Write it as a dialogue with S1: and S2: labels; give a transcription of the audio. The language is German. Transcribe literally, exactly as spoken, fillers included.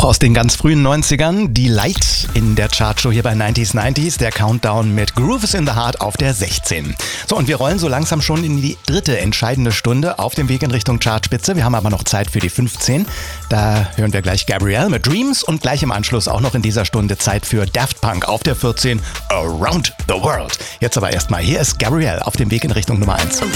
S1: Auch aus den ganz frühen neunzigern, die Light in der Chartshow hier bei neunziger neunzig, der Countdown mit Groove is in the Heart auf der sechzehn. So, und wir rollen so langsam schon in die dritte entscheidende Stunde auf dem Weg in Richtung Chartspitze. Wir haben aber noch Zeit für die fünfzehn. Da hören wir gleich Gabrielle mit Dreams und gleich im Anschluss auch noch in dieser Stunde Zeit für Daft Punk auf der vierzehn, Around the World. Jetzt aber erstmal, hier ist Gabrielle auf dem Weg in Richtung Nummer eins.